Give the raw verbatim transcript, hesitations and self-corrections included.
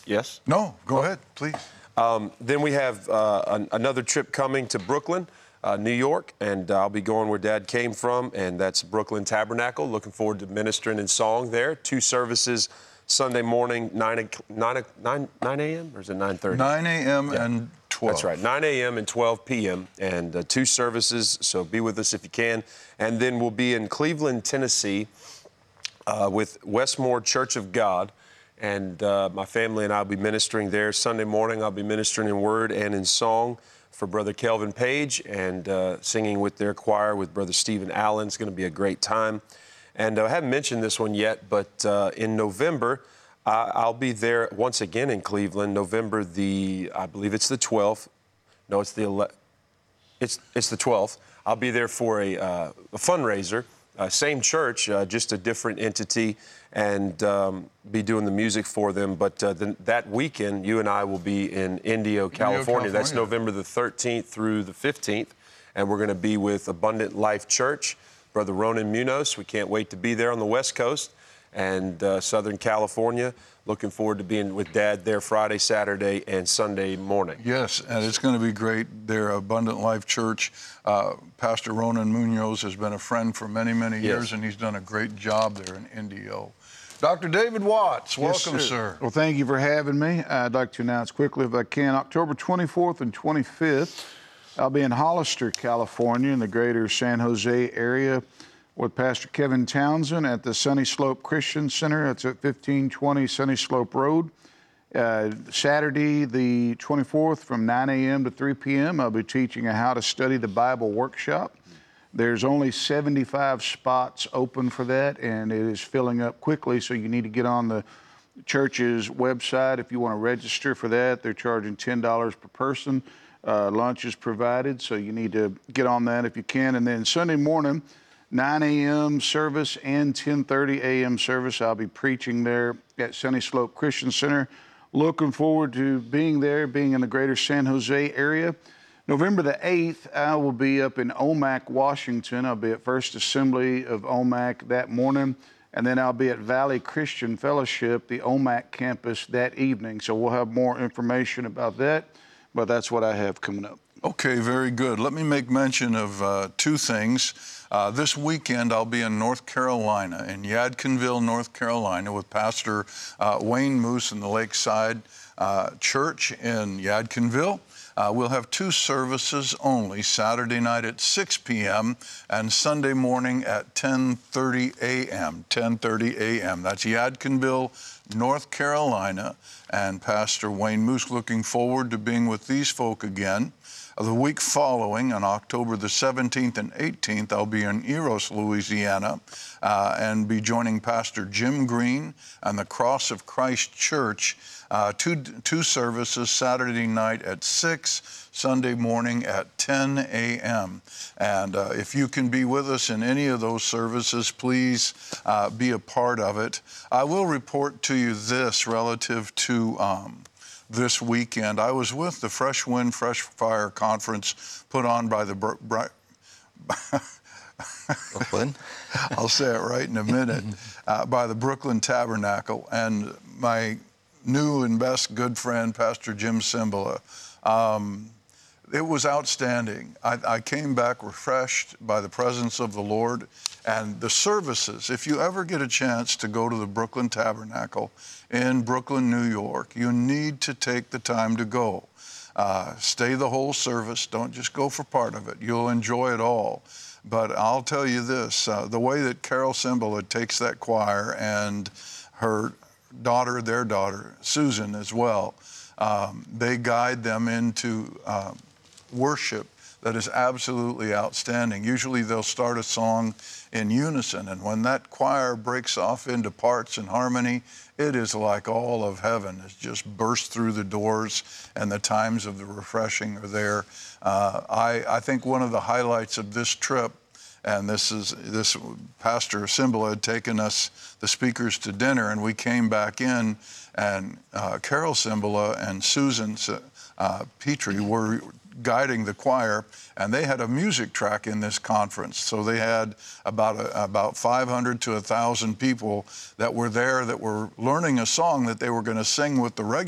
Yes? No, go ahead, please. Um, then we have uh, an, another trip coming to Brooklyn, uh, New York, and uh, I'll be going where Dad came from, and that's Brooklyn Tabernacle. Looking forward to ministering in song there. Two services Sunday morning, nine a.m. or is it nine thirty? nine a.m. Yeah. and twelve. That's right, nine a.m. and twelve p.m. and uh, two services, so be with us if you can. And then we'll be in Cleveland, Tennessee uh, with Westmore Church of God. And uh, my family and I will be ministering there. Sunday morning, I'll be ministering in word and in song for Brother Kelvin Page and uh, singing with their choir with Brother Stephen Allen. It's going to be a great time. And uh, I haven't mentioned this one yet, but uh, in November, I- I'll be there once again in Cleveland, November the, I believe it's the twelfth. No, it's the ele- it's it's the twelfth. I'll be there for a, uh, a fundraiser, uh, same church, uh, just a different entity, and um, be doing the music for them. But uh, then that weekend, you and I will be in Indio, California. California. That's November the thirteenth through the fifteenth, and we're going to be with Abundant Life Church, Brother Ronan Munoz. We can't wait to be there on the West Coast and uh, Southern California. Looking forward to being with Dad there Friday, Saturday, and Sunday morning. Yes, and it's going to be great. Their Abundant Life Church, uh, Pastor Ronan Munoz has been a friend for many, many years, Yes. and he's done a great job there in Indio. Doctor David Watts, welcome, Yes, sir. Well, thank you for having me. I'd like to announce quickly, if I can, October twenty-fourth and twenty-fifth, I'll be in Hollister, California, in the greater San Jose area with Pastor Kevin Townsend at the Sunny Slope Christian Center. That's at fifteen twenty Sunny Slope Road. Uh, Saturday, the twenty-fourth, from nine a.m. to three p.m., I'll be teaching a How to Study the Bible workshop. There's only seventy-five spots open for that, and it is filling up quickly, so you need to get on the church's website if you want to register for that. They're charging ten dollars per person. Uh, lunch is provided, so you need to get on that if you can. And then Sunday morning, nine a.m. service and ten thirty a.m. service. I'll be preaching there at Sunny Slope Christian Center. Looking forward to being there, being in the greater San Jose area. November the eighth, I will be up in Omak, Washington. I'll be at First Assembly of Omak that morning, and then I'll be at Valley Christian Fellowship, the Omak campus, that evening. So we'll have more information about that, but that's what I have coming up. Okay, very good. Let me make mention of uh, two things. Uh, this weekend, I'll be in North Carolina, in Yadkinville, North Carolina, with Pastor uh, Wayne Moose in the Lakeside uh, Church in Yadkinville. Uh, we'll have two services only, Saturday night at six p.m. and Sunday morning at ten thirty a.m., ten thirty a.m. That's Yadkinville, North Carolina, and Pastor Wayne Moose. Looking forward to being with these folk again. The week following, on October the seventeenth and eighteenth, I'll be in Eros, Louisiana, uh, and be joining Pastor Jim Green and the Cross of Christ Church. Uh, two, two services, Saturday night at six, Sunday morning at ten a.m. And uh, if you can be with us in any of those services, please uh, be a part of it. I will report to you this relative to um, this weekend. I was with the Fresh Wind, Fresh Fire Conference put on by the... Br- Br- Brooklyn. I'll say it right in a minute, uh, by the Brooklyn Tabernacle, and my new and best good friend, Pastor Jim Cymbala. Um, it was outstanding. I, I came back refreshed by the presence of the Lord, and the services. If you ever get a chance to go to the Brooklyn Tabernacle in Brooklyn, New York, you need to take the time to go. Uh, stay the whole service. Don't just go for part of it. You'll enjoy it all. But I'll tell you this, uh, the way that Carol Cymbala takes that choir, and her daughter, their daughter, Susan as well, um, they guide them into uh, worship that is absolutely outstanding. Usually they'll start a song in unison, and when that choir breaks off into parts and harmony, it is like all of heaven has just burst through the doors, and the times of the refreshing are there. Uh, I, I think one of the highlights of this trip, and this is this Pastor Cymbala had taken us, the speakers, to dinner, and we came back in, and uh, Carol Cymbala and Susan uh, Petrie were guiding the choir, and they had a music track in this conference. So they had about a, about five hundred to one thousand people that were there that were learning a song that they were going to sing with the regular